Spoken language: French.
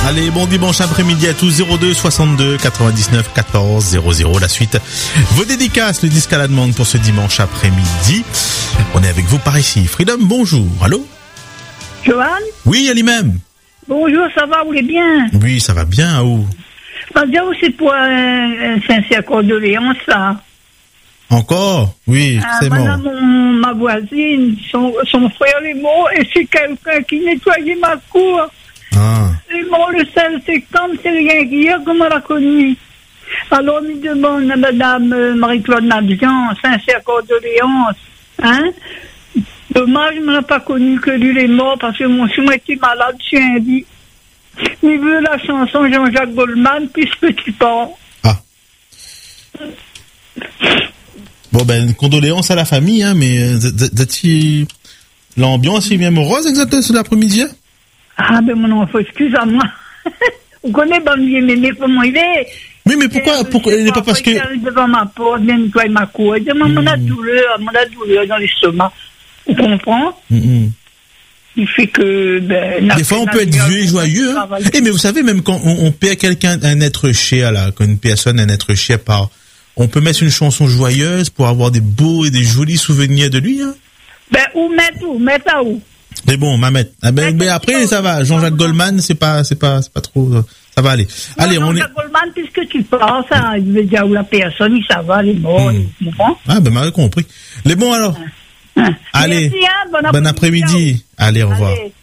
Allez, bon dimanche après-midi à tous. 02 62 99 14 00. La suite. Vos dédicaces, le disque à la demande pour ce dimanche après-midi. On est avec vous par ici. Freedom, bonjour. Allô? Johan? Oui, elle-même. Bonjour, ça va, vous allez bien? Oui, ça va bien, à où? C'est pour un sincère condoléance, là. Encore? Oui, c'est mort. Ma voisine, son frère est mort et c'est quelqu'un qui nettoyait ma cour. Ah. Il est mort le 16 septembre, c'est rien qu'hier, comment on l'a connu. Alors, on me demande à madame Marie-Claude Nabzian, sincère condoléance. Hein? Dommage, je ne l'ai pas connu que lui, il est mort parce que mon chien était malade, je suis dit. Il veut la chanson Jean-Jacques Goldman, puisque tu pars. Ah. Bon, ben, condoléances à la famille, hein, mais l'ambiance est bien morose exactement cet après-midi? Ah, ben, mon enfant, excuse-moi. On connaît Banlier, mais comment il est? Oui, mais pourquoi il n'est pas parce que... Il arrive devant ma porte, vient nettoyer ma cour. Il dit, mon a douleur dans l'estomac. Tu comprends? Il fait que, des fois, on peut être vieux et joyeux, hein. Mais vous savez, même quand on paie quelqu'un, un être cher, là, quand une personne, un être cher part, on peut mettre une chanson joyeuse pour avoir des beaux et des jolis souvenirs de lui, hein. Mettre à où? Mais bon, Mamet. Mais après, ça va. Jean-Jacques Goldman, c'est pas trop, ça va aller. Non, allez, Jean-Jacques Goldman, puisque tu penses, hein, il veut dire où la personne, ça va, les morts, tu comprends? Ah, ben, m'avez compris. Les bons, alors. Allez. Merci, hein, bon après-midi. Allez, au revoir. Allez.